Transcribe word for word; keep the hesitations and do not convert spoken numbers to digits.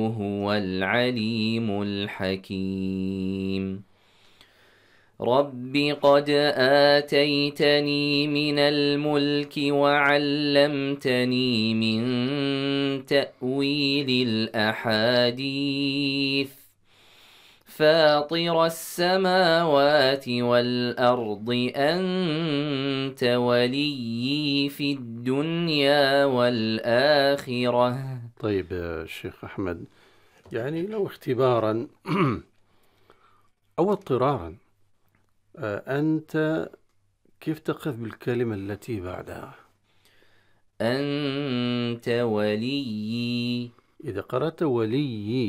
هو العليم الحكيم رب قد آتيتني من الملك وعلمتني من تأويل الأحاديث فاطر السماوات والأرض أنت وليي في الدنيا والآخرة. طيب يا شيخ أحمد، يعني لو اختبارا أو اضطرارا، أنت كيف تقف بالكلمة التي بعدها؟ أنت وليي. إذا قرأت وليي